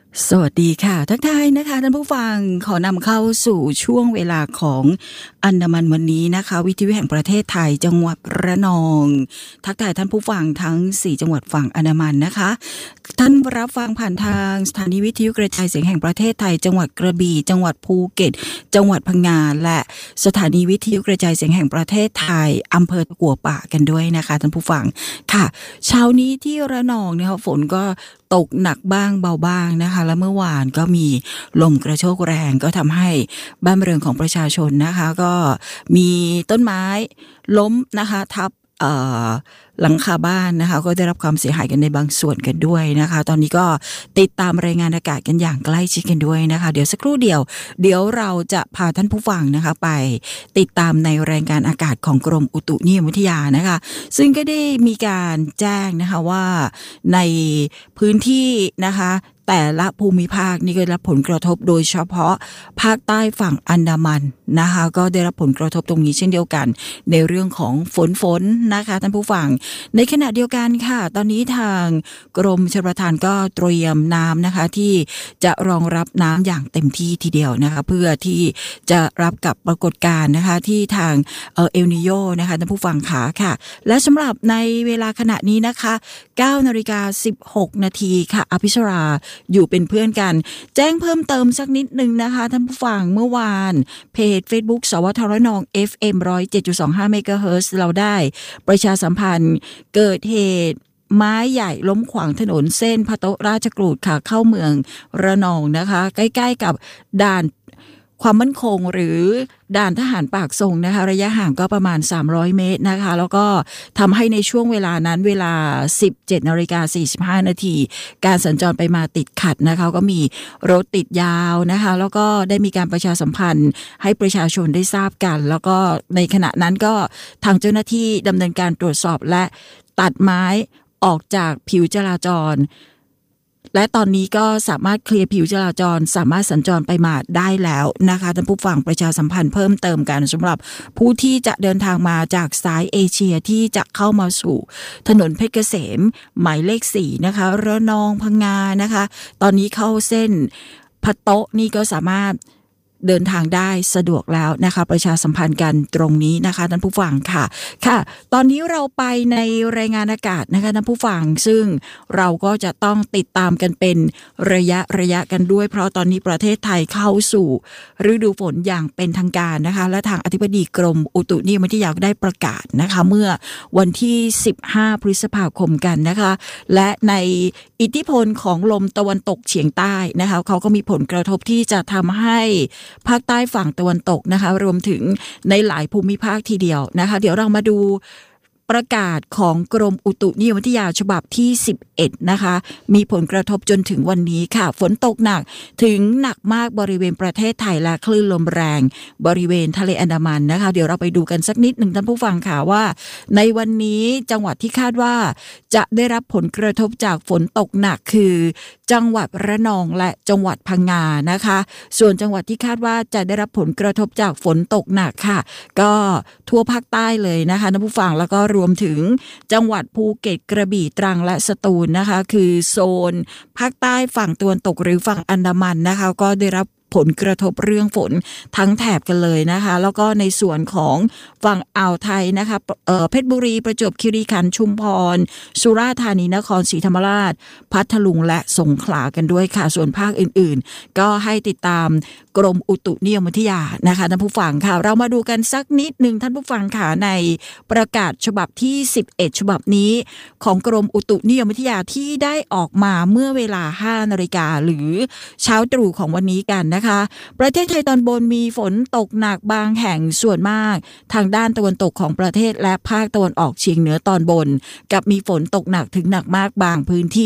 สวัสดีค่ะทักทายนะคะท่านผู้ฟังขอนำเข้าสู่ช่วงเวลาของอันดามันวันนี้นะคะวิทยุแห่งประเทศไทยจังหวัดระนองทักทายท่านผู้ฟังทั้ง4จังหวัดฝั่งอันดามันนะคะท่านรับฟังผ่านทางสถานีวิทยุกระจายเสียงแห่งประเทศไทยจังหวัดกระบี่จังหวัดภูเก็ตจังหวัดพังงาและสถานีวิทยุกระจายเสียงแห่งประเทศไทยอำเภอตะกั่วป่ากันด้วยนะคะท่านผู้ฟังค่ะเช้านี้ที่ระนองเนี่ยฝนก็ตกหนักบ้างเบาบ้างนะคะและเมื่อวานก็มีลมกระโชกแรงก็ทำให้บ้านเรือนของประชาชนนะคะก็มีต้นไม้ล้มนะคะทับหลังคาบ้านนะคะก็ได้รับความเสียหายกันในบางส่วนกันด้วยนะคะตอนนี้ก็ติดตามรายงานอากาศกันอย่างใกล้ชิดกันด้วยนะคะเดี๋ยวสักครู่เดียวเราจะพาท่านผู้ฟังนะคะไปติดตามในรายงานอากาศของกรมอุตุนิยมวิทยานะคะซึ่งก็ได้มีการแจ้งนะคะว่าในพื้นที่นะคะแต่ละภูมิภาคนี่ก็ได้รับผลกระทบโดยเฉพาะภาคใต้ฝั่งอันดามันนะคะก็ได้รับผลกระทบตรงนี้เช่นเดียวกันในเรื่องของฝนนะคะท่านผู้ฟังในขณะเดียวกันค่ะตอนนี้ทางกรมชลประทานก็เตรียมน้ำนะคะที่จะรองรับน้ำอย่างเต็มที่ทีเดียวนะคะเพื่อที่จะรับกับปรากฏการณ์นะคะที่ทางเอลนิโญนะคะท่านผู้ฟังขาค่ะและสำหรับในเวลาขณะนี้นะคะ9:16 นาทีค่ะอภิชราอยู่เป็นเพื่อนกันแจ้งเพิ่มเติมสักนิดนึงนะคะท่านผู้ฟังเมื่อวานเพจ Facebook สวทรนอง FM 107.25 เมกะเฮิรตซ์เราได้ประชาสัมพันธ์เกิดเหตุไม้ใหญ่ล้มขวางถนนเส้นพะโต๊ะราชกรูดค่ะเข้าเมืองระนองนะคะใกล้ๆกับด่านความมั่นคงหรือด่านทหารปากส่งนะคะระยะห่างก็ประมาณ300เมตรนะคะแล้วก็ทำให้ในช่วงเวลานั้นเวลา 17:45 นาทีการสัญจรไปมาติดขัดนะคะก็มีรถติดยาวนะคะแล้วก็ได้มีการประชาสัมพันธ์ให้ประชาชนได้ทราบกันแล้วก็ในขณะนั้นก็ทางเจ้าหน้าที่ดำเนินการตรวจสอบและตัดไม้ออกจากผิวจราจรและตอนนี้ก็สามารถเคลียร์ผิวจราจรสามารถสัญจรไปมาได้แล้วนะคะท่านผู้ฟังประชาสัมพันธ์เพิ่มเติมกันสำหรับผู้ที่จะเดินทางมาจากสายเอเชียที่จะเข้ามาสู่ถนนเพชรเกษมหมายเลข4นะคะระนองพังงานะคะตอนนี้เข้าเส้นพะโต๊ะนี่ก็สามารถเดินทางได้สะดวกแล้วนะคะประชาสัมพันธ์กันตรงนี้นะคะท่านผู้ฟังค่ะตอนนี้เราไปในรายงานอากาศนะคะท่านผู้ฟังซึ่งเราก็จะต้องติดตามกันเป็นระยะกันด้วยเพราะตอนนี้ประเทศไทยเข้าสู่ฤดูฝนอย่างเป็นทางการนะคะและทางอธิบดีกรมอุตุนิยมวิทยาได้ประกาศนะคะเมื่อวันที่15พฤษภาคมกันนะคะและในอิทธิพลของลมตะวันตกเฉียงใต้นะคะเขาก็มีผลกระทบที่จะทำให้ภาคใต้ฝั่งตะวันตกนะคะรวมถึงในหลายภูมิภาคทีเดียวนะคะเดี๋ยวเรามาดูประกาศของกรมอุตุนิยมวิทยาฉบับที่11นะคะมีผลกระทบจนถึงวันนี้ค่ะฝนตกหนักถึงหนักมากบริเวณประเทศไทยและคลื่นลมแรงบริเวณทะเลอันดามันนะคะเดี๋ยวเราไปดูกันสักนิดหนึ่งท่านผู้ฟังค่ะว่าในวันนี้จังหวัดที่คาดว่าจะได้รับผลกระทบจากฝนตกหนักคือจังหวัดระนองและจังหวัดพังงานะคะส่วนจังหวัดที่คาดว่าจะได้รับผลกระทบจากฝนตกหนักค่ะก็ทั่วภาคใต้เลยนะคะท่านผู้ฟังแล้วก็รวมถึงจังหวัดภูเก็ตกระบี่ตรังและสตูลนะคะคือโซนภาคใต้ฝั่งตะวันตกหรือฝั่งอันดามันนะคะก็ได้รับผลกระทบเรื่องฝนทั้งแถบกันเลยนะคะแล้วก็ในส่วนของฝั่งอ่าวไทยนะคะเพชรบุรีประจวบคีรีขันธ์ชุมพรสุราษฎร์ธานีนครศรีธรรมราชพัทลุงและสงขลากันด้วยค่ะส่วนภาคอื่นๆก็ให้ติดตามกรมอุตุนิยมวิทยานะคะท่านผู้ฟังค่ะเรามาดูกันสักนิดนึงท่านผู้ฟังค่ะในประกาศฉบับที่11ฉบับนี้ของกรมอุตุนิยมวิทยาที่ได้ออกมาเมื่อเวลา 5 นาฬิกาหรือเช้าตรู่ของวันนี้กันนะคะประเทศไทยตอนบนมีฝนตกหนักบางแห่งส่วนมากทางด้านตะวันตกของประเทศและภาคตะวันออกเฉียงเหนือตอนบนกับมีฝนตกหนักถึงหนักมากบางพื้นที่